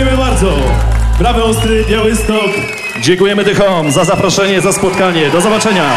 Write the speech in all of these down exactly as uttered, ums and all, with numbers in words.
Dziękujemy bardzo. Brawy Ostry, Białystok. Dziękujemy Tychom za zaproszenie, za spotkanie. Do zobaczenia.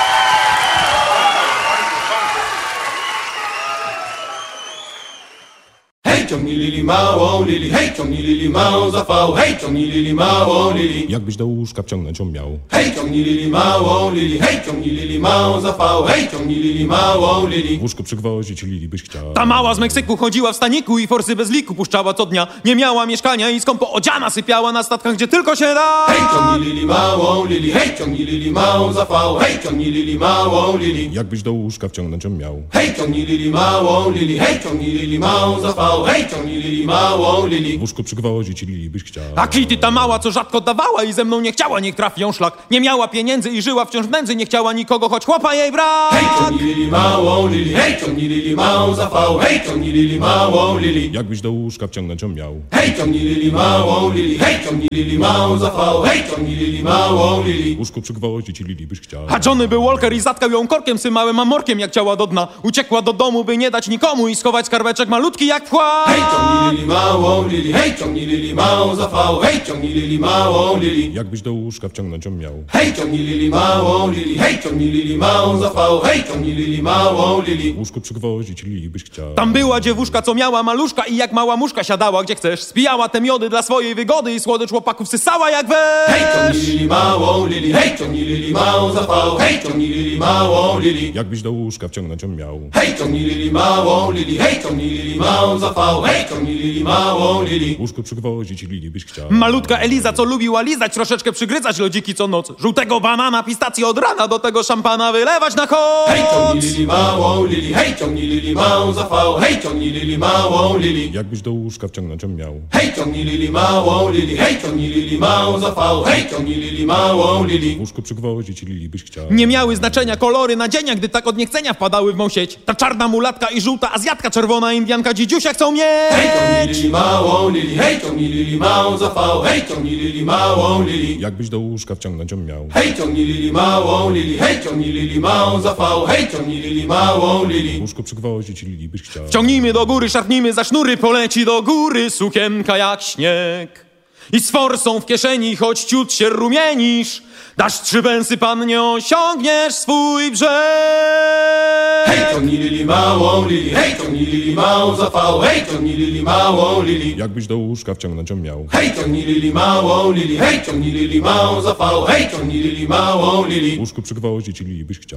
Hej, ciągnij lili małą lili, hej, ciągnij lili małą za fał, hej, ciągnij lili małą lili. Jakbyś do łóżka wciągnąć ją miał. Hej, ciągnij lili małą lili, hej, ciągnij lili małą za fał, hej, ciągnij lili małą lili. W łóżku przygwoździć lili byś chciał. Ta mała z Meksyku chodziła w staniku i forsy bez liku puszczała co dnia. Nie miała mieszkania i skąpo odziana sypiała na statkach, gdzie tylko się da. Hej, ciągnij lili małą lili, hej, ciągnij lili małą za fał, hej, ciągnij lili małą lili. Jakbyś do łóżka wciągnąć ją miał. Hej, ciągnij lili małą lili, hej, ciągnij lili małą za fał, hej, ciągnij lili małą lili. W łóżku przygwoździć lili byś chciał. A Kitty ta mała, co rzadko dawała i ze mną nie chciała, niech trafi ją szlak. Nie miała pieniędzy i żyła wciąż w nędzy, nie chciała nikogo, choć chłopa jej brak. Hej, ciągnij lili małą lili, hej, ciągnij lili małą za fał, hej, ciągnij lili małą lili. Jakbyś do łóżka wciągnąć ją miał. Hej, ciągnij lili małą lili, hej, ciągnij lili małą za fał, hej, ciągnij lili małą lili. W łóżku przygwoździć lili byś chciał. A Johnny był Walker i zatkał ją korkiem symałym amorkiem, jak ciała do dna. Uciekła do domu, by nie dać nikomu i schować skarbeczek malutki jak wkład. Hej, ciągnij lili małą lili, hej, ciągnij lili małą za fał, hej, ciągnij lili małą lili. Jakbyś do łóżka wciągnąć ją miał. Hej, ciągnij lili małą lili, hej, ciągnij lili małą za fał, hej, ciągnij lili małą lili. W łóżku przygwoździć lili byś chciał. Tam była dziewuszka, co miała maluszka i jak mała muszka siadała gdzie chcesz. Spijała te miody dla swojej wygody i słodycz chłopaków sysała jak wesz. Hej, ciągnij lili małą lili, hej, ciągnij lili małą za fał, hej, ciągnij lili małą lili. Jakbyś do łóżka wciągnąć ją miał. Hej, ciągnij lili małą lili, hej, ciągnij lili małą za fał, hej, ciągnij lili małą lili. W łóżku przygwoździć lili byś chciał. Malutka Eliza, co lubiła lizać, troszeczkę przygryzać lodziki co noc. Żółtego banana, pistację od rana, do tego szampana wylewać na koc. Hej, ciągnij lili małą lili, hej, ciągnij lili małą za fał, hej, ciągnij lili małą lili. Jakbyś do łóżka wciągnąć ją miał. Hej, ciągnij lili małą lili, hej, ciągnij lili małą za fał, hej, ciągnij lili małą lili. W łóżku przygwoździć lili byś chciał. Nie miały znaczenia kolory nadzienia, gdy tak od niechcenia wpadały w mą sieć. Ta czarna mulatka i żółta azjatka, czerwona indianka, dzidziusia chcą mieć. Hej, ciągnij lili małą lili, hej, ciągnij lili małą za fał, hej, ciągnij lili małą lili. Jakbyś do łóżka wciągnąć ją miał. Hej, ciągnij lili małą lili, hej, ciągnij lili małą za fał, hej, ciągnij lili małą W lili. łóżku przygwoździć lili byś chciał. Ciągnijmy do góry, szarpnijmy za sznury, poleci do góry sukienka jak śnieg. I z forsą w kieszeni, choć ciut się rumienisz, dasz trzy pensy, pannie, osiągniesz swój brzeg. Hej, ciągnij lili małą lili, hej, ciągnij lili małą za fał, hej, ciągnij lili małą lili. Jakbyś do łóżka wciągnąć ją miał. Hej, ciągnij lili małą lili, hej, ciągnij lili małą za fał, hej, ciągnij lili małą lili. W łóżku przygwoździć lili byś chciał.